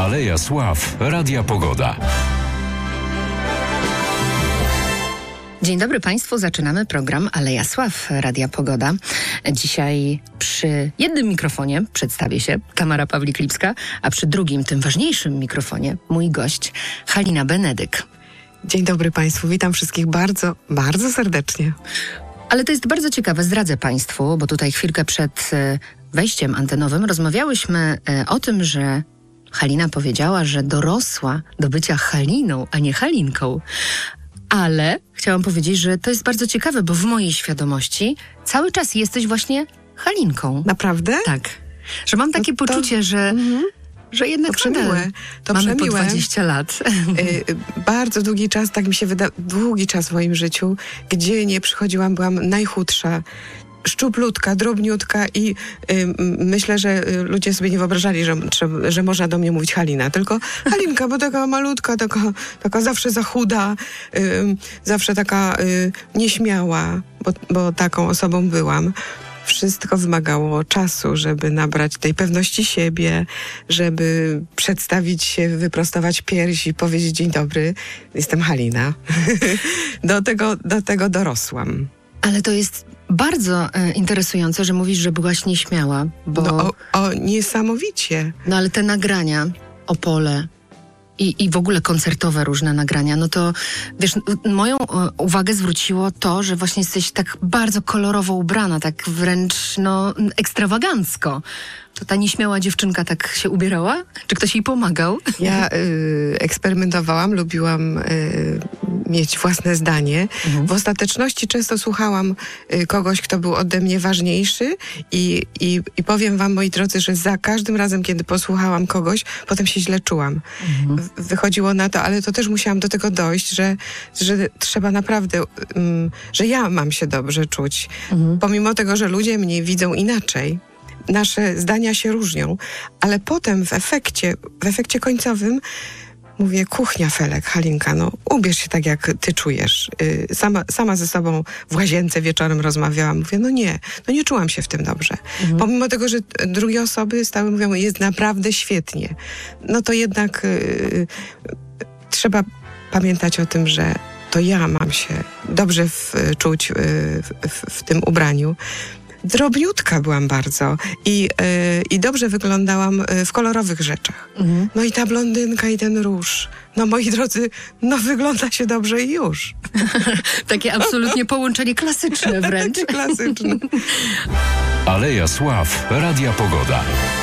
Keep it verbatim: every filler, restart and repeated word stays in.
Aleja Sław, Radia Pogoda. Dzień dobry Państwu, zaczynamy program Aleja Sław, Radia Pogoda. Dzisiaj przy jednym mikrofonie przedstawię się, Tamara Pawlik-Lipska, a przy drugim, tym ważniejszym mikrofonie, mój gość, Halina Benedyk. Dzień dobry Państwu, witam wszystkich bardzo, bardzo serdecznie. Ale to jest bardzo ciekawe, zdradzę Państwu, bo tutaj chwilkę przed wejściem antenowym rozmawiałyśmy o tym, że Halina powiedziała, że dorosła do bycia Haliną, a nie Halinką. Ale chciałam powiedzieć, że to jest bardzo ciekawe, bo w mojej świadomości cały czas jesteś właśnie Halinką. Naprawdę? Tak. Że mam takie no to, poczucie, że, mm-hmm. że jednak to przemiłe. To mamy przemiłe. po dwadzieścia lat. Y, bardzo długi czas, tak mi się wyda, długi czas w moim życiu, gdzie nie przychodziłam, byłam najchudsza. Szczuplutka, drobniutka i y, myślę, że y, ludzie sobie nie wyobrażali, że, że, że można do mnie mówić Halina, tylko Halinka, bo taka malutka, taka, taka zawsze za chuda, y, zawsze taka y, nieśmiała, bo, bo taką osobą byłam. Wszystko wymagało czasu, żeby nabrać tej pewności siebie, żeby przedstawić się, wyprostować pierś i powiedzieć dzień dobry, jestem Halina. do, tego, do tego dorosłam. Ale to jest bardzo e, interesujące, że mówisz, że byłaś nieśmiała, bo... No, o, o, niesamowicie. No ale te nagrania, Opole i, i w ogóle koncertowe różne nagrania, no to wiesz, moją e, uwagę zwróciło to, że właśnie jesteś tak bardzo kolorowo ubrana, tak wręcz no ekstrawagancko. To ta nieśmiała dziewczynka tak się ubierała? Czy ktoś jej pomagał? Ja y, eksperymentowałam, lubiłam y, mieć własne zdanie. Mhm. W ostateczności często słuchałam y, kogoś, kto był ode mnie ważniejszy i, i, i powiem wam, moi drodzy, że za każdym razem, kiedy posłuchałam kogoś, potem się źle czułam. Mhm. Wychodziło na to, ale to też musiałam do tego dojść, że, że trzeba naprawdę, y, że ja mam się dobrze czuć. Mhm. Pomimo tego, że ludzie mnie widzą inaczej. Nasze zdania się różnią, ale potem w efekcie, w efekcie końcowym mówię, kuchnia Felek, Halinka, no ubierz się tak, jak ty czujesz. Yy, sama, sama ze sobą w łazience wieczorem rozmawiałam, mówię, no nie, no nie czułam się w tym dobrze. Mhm. Pomimo tego, że drugie osoby stały mówią, jest naprawdę świetnie. No to jednak yy, trzeba pamiętać o tym, że to ja mam się dobrze w, czuć yy, w, w, w tym ubraniu. Drobniutka byłam bardzo i, yy, i dobrze wyglądałam yy, w kolorowych rzeczach. Mhm. No i ta blondynka i ten róż. No moi drodzy, no wygląda się dobrze i już. Takie absolutnie połączenie klasyczne wręcz. Takie klasyczne. Aleja Sław, Radia Pogoda.